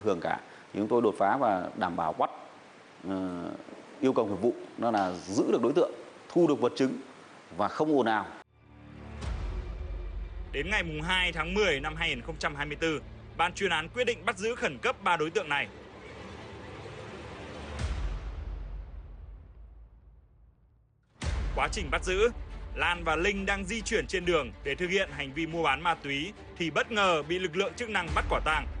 Hưởng cả, chúng tôi đột phá và đảm bảo bắt yêu cầu nghiệp vụ, đó là giữ được đối tượng, thu được vật chứng và không ồn ào. Đến ngày 2 tháng 10 năm 2024, ban chuyên án quyết định bắt giữ khẩn cấp 3 đối tượng này. Quá trình bắt giữ, Lan và Linh đang di chuyển trên đường để thực hiện hành vi mua bán ma túy thì bất ngờ bị lực lượng chức năng bắt quả tang.